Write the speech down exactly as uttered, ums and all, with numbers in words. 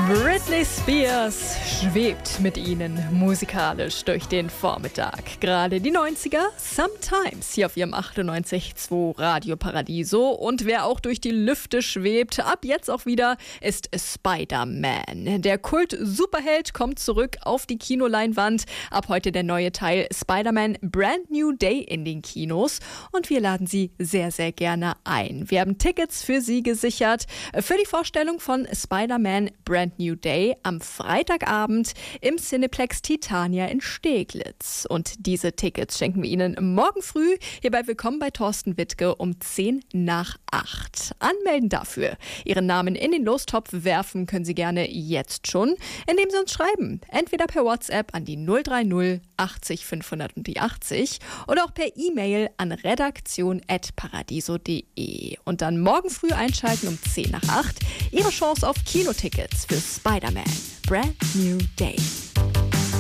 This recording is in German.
Britney Spears schwebt mit Ihnen musikalisch durch den Vormittag. Gerade die neunziger, Sometimes, hier auf Ihrem achtundneunzig Komma zwei Radio Paradiso. Und wer auch durch die Lüfte schwebt, ab jetzt auch wieder, ist Spider-Man. Der Kult-Superheld kommt zurück auf die Kinoleinwand. Ab heute der neue Teil Spider-Man Brand New Day in den Kinos. Und wir laden Sie sehr, sehr gerne ein. Wir haben Tickets für Sie gesichert für die Vorstellung von Spider-Man Brand New Day am Freitagabend im Cineplex Titania in Steglitz. Und diese Tickets schenken wir Ihnen morgen früh hier bei Willkommen bei Thorsten Wittke um zehn nach acht. Anmelden dafür. Ihren Namen in den Lostopf werfen können Sie gerne jetzt schon, indem Sie uns schreiben. Entweder per WhatsApp an die null drei null achtzig fünfhundertachtzig oder auch per E-Mail an redaktion at paradiso punkt de. Und dann morgen früh einschalten um zehn nach acht. Ihre Chance auf Kinotickets für Spider-Man Brand New Day.